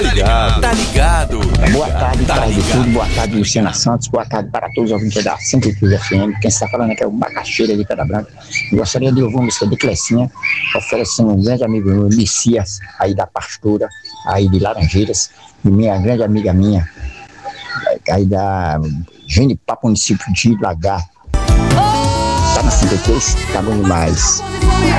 Tá ligado. Boa tarde, Traz de Tudo. Boa tarde, Luciana Santos. Boa tarde para todos os ouvintes da 103 FM. Quem está falando aqui é o Macaxeira de Pedra Branca. Gostaria de ouvir uma música de Clecinha, oferecendo um grande amigo meu, Messias, aí da Pastora, aí de Laranjeiras, e minha grande amiga minha, aí da Genipapo, município de Lagar. Tá na 103? Tá bom demais.